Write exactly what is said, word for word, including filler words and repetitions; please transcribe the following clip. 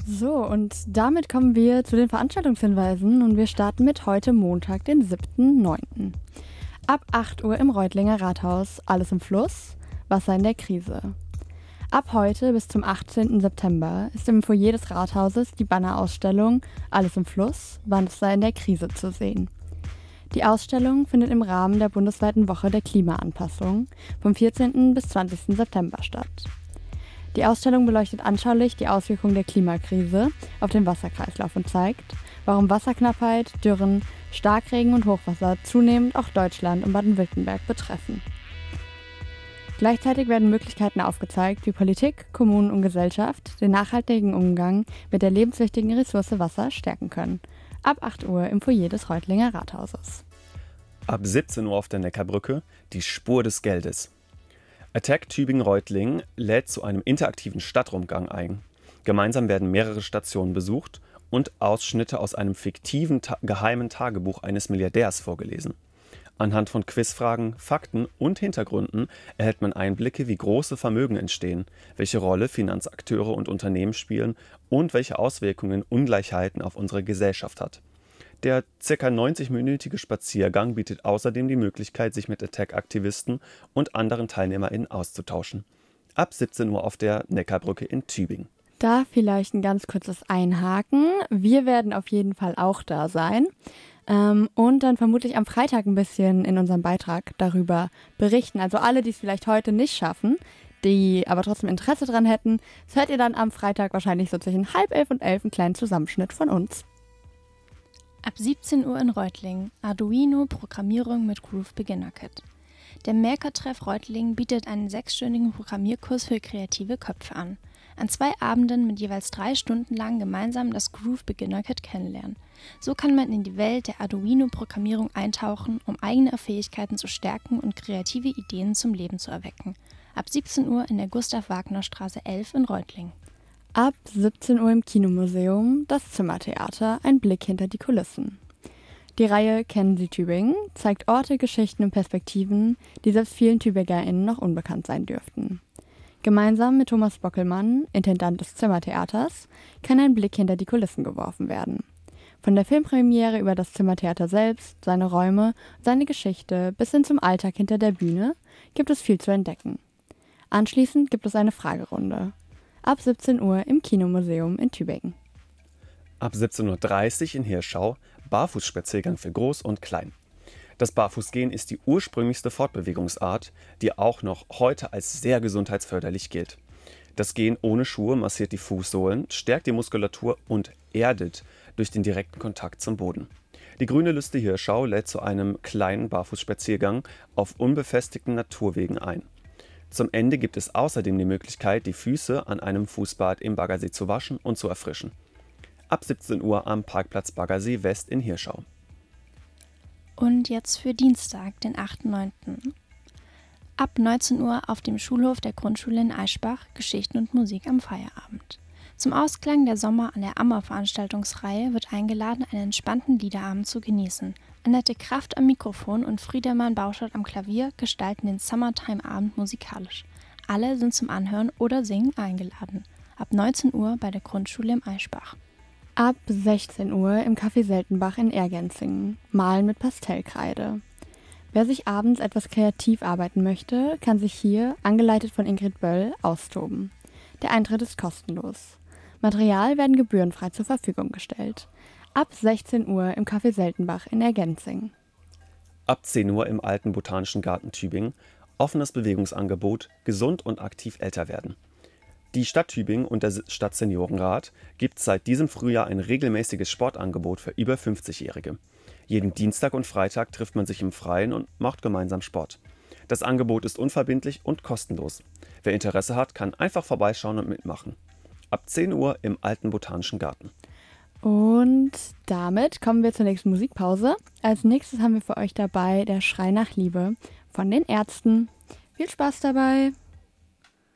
So, und damit kommen wir zu den Veranstaltungshinweisen und wir starten mit heute Montag, den siebten neunten Ab acht Uhr im Reutlinger Rathaus, alles im Fluss, Wasser in der Krise. Ab heute bis zum achtzehnten September ist im Foyer des Rathauses die Bannerausstellung Alles im Fluss, Wasser in der Krise zu sehen. Die Ausstellung findet im Rahmen der bundesweiten Woche der Klimaanpassung vom vierzehnten bis zwanzigsten September statt. Die Ausstellung beleuchtet anschaulich die Auswirkungen der Klimakrise auf den Wasserkreislauf und zeigt, warum Wasserknappheit, Dürren, Starkregen und Hochwasser zunehmend auch Deutschland und Baden-Württemberg betreffen. Gleichzeitig werden Möglichkeiten aufgezeigt, wie Politik, Kommunen und Gesellschaft den nachhaltigen Umgang mit der lebenswichtigen Ressource Wasser stärken können. Ab acht Uhr im Foyer des Reutlinger Rathauses. Ab siebzehn Uhr auf der Neckarbrücke die Spur des Geldes. Attac Tübingen-Reutling lädt zu einem interaktiven Stadtrundgang ein. Gemeinsam werden mehrere Stationen besucht und Ausschnitte aus einem fiktiven ta- geheimen Tagebuch eines Milliardärs vorgelesen. Anhand von Quizfragen, Fakten und Hintergründen erhält man Einblicke, wie große Vermögen entstehen, welche Rolle Finanzakteure und Unternehmen spielen und welche Auswirkungen Ungleichheiten auf unsere Gesellschaft hat. Der ca. neunzig-minütige Spaziergang bietet außerdem die Möglichkeit, sich mit Attac-Aktivisten und anderen TeilnehmerInnen auszutauschen. Ab siebzehn Uhr auf der Neckarbrücke in Tübingen. Da vielleicht ein ganz kurzes Einhaken. Wir werden auf jeden Fall auch da sein. Ähm, und dann vermutlich am Freitag ein bisschen in unserem Beitrag darüber berichten. Also alle, die es vielleicht heute nicht schaffen, die aber trotzdem Interesse dran hätten, das hört ihr dann am Freitag wahrscheinlich so zwischen halb elf und elf einen kleinen Zusammenschnitt von uns. Ab siebzehn Uhr in Reutling, Arduino-Programmierung mit Groove Beginner Kit. Der Maker-Treff Reutling bietet einen sechsstündigen Programmierkurs für kreative Köpfe an. An zwei Abenden mit jeweils drei Stunden lang gemeinsam das Groove Beginner Kit kennenlernen. So kann man in die Welt der Arduino-Programmierung eintauchen, um eigene Fähigkeiten zu stärken und kreative Ideen zum Leben zu erwecken. Ab siebzehn Uhr in der Gustav-Wagner-Straße elf in Reutling. Ab siebzehn Uhr im Kinomuseum das Zimmertheater, ein Blick hinter die Kulissen. Die Reihe Kennen Sie Tübingen zeigt Orte, Geschichten und Perspektiven, die selbst vielen TübingerInnen noch unbekannt sein dürften. Gemeinsam mit Thomas Bockelmann, Intendant des Zimmertheaters, kann ein Blick hinter die Kulissen geworfen werden. Von der Filmpremiere über das Zimmertheater selbst, seine Räume, seine Geschichte bis hin zum Alltag hinter der Bühne gibt es viel zu entdecken. Anschließend gibt es eine Fragerunde. Ab siebzehn Uhr im Kinomuseum in Tübingen. Ab siebzehn Uhr dreißig in Hirschau Barfußspaziergang für Groß und Klein. Das Barfußgehen ist die ursprünglichste Fortbewegungsart, die auch noch heute als sehr gesundheitsförderlich gilt. Das Gehen ohne Schuhe massiert die Fußsohlen, stärkt die Muskulatur und erdet durch den direkten Kontakt zum Boden. Die Grüne Lüste Hirschau lädt zu einem kleinen Barfußspaziergang auf unbefestigten Naturwegen ein. Zum Ende gibt es außerdem die Möglichkeit, die Füße an einem Fußbad im Baggersee zu waschen und zu erfrischen. Ab siebzehn Uhr am Parkplatz Baggersee West in Hirschau. Und jetzt für Dienstag, den achten neunten Ab neunzehn Uhr auf dem Schulhof der Grundschule in Aischbach Geschichten und Musik am Feierabend. Zum Ausklang der Sommer an der Ammer-Veranstaltungsreihe wird eingeladen, einen entspannten Liederabend zu genießen. Annette Kraft am Mikrofon und Friedemann Bauschert am Klavier gestalten den Summertime-Abend musikalisch. Alle sind zum Anhören oder Singen eingeladen. Ab neunzehn Uhr bei der Grundschule im Aischbach. Ab sechzehn Uhr im Café Seltenbach in Ergänzingen. Malen mit Pastellkreide. Wer sich abends etwas kreativ arbeiten möchte, kann sich hier, angeleitet von Ingrid Böll, austoben. Der Eintritt ist kostenlos. Material werden gebührenfrei zur Verfügung gestellt. Ab sechzehn Uhr im Café Seltenbach in Ergänzingen. Ab zehn Uhr im Alten Botanischen Garten Tübingen offenes Bewegungsangebot Gesund und aktiv älter werden. Die Stadt Tübingen und der Stadtseniorenrat gibt seit diesem Frühjahr ein regelmäßiges Sportangebot für über fünfzigjährige. Jeden Dienstag und Freitag trifft man sich im Freien und macht gemeinsam Sport. Das Angebot ist unverbindlich und kostenlos. Wer Interesse hat, kann einfach vorbeischauen und mitmachen. Ab zehn Uhr im Alten Botanischen Garten. Und damit kommen wir zur nächsten Musikpause. Als nächstes haben wir für euch dabei Der Schrei nach Liebe von den Ärzten. Viel Spaß dabei!